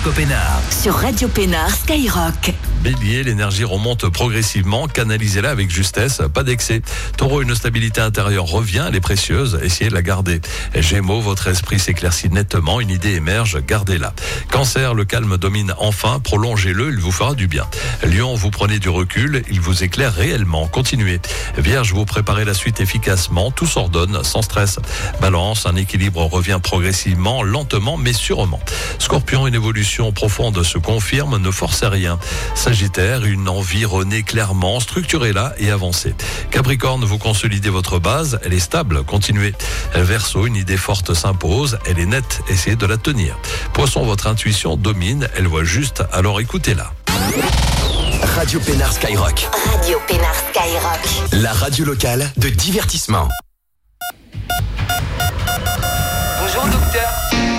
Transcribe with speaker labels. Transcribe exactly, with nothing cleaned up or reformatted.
Speaker 1: l'horoscope Pénard.
Speaker 2: Sur Radio Pénard Skyrock.
Speaker 3: Bélier, l'énergie remonte progressivement, canalisez-la avec justesse, pas d'excès. Taureau, une stabilité intérieure revient, elle est précieuse, essayez de la garder. Gémeaux, votre esprit s'éclaircit nettement, une idée émerge, gardez-la. Cancer, le calme domine enfin, prolongez-le, il vous fera du bien. Lion, vous prenez du recul, il vous éclaire réellement, continuez. Vierge, vous préparez la suite efficacement, tout s'ordonne, sans stress. Balance, un équilibre revient progressivement, lentement mais sûrement. Scorpion, une évolution profonde se confirme, ne forcez rien. Sagittaire, une envie renaît clairement, structurez-la et avancez. Capricorne, vous consolidez votre base, elle est stable, continuez. Verseau, une idée forte s'impose, elle est nette, essayez de la tenir. Poisson, votre intuition domine, elle voit juste, alors écoutez-la.
Speaker 1: Radio Pénard Skyrock.
Speaker 2: Radio Pénard Skyrock.
Speaker 1: La radio locale de divertissement.
Speaker 4: Bonjour docteur.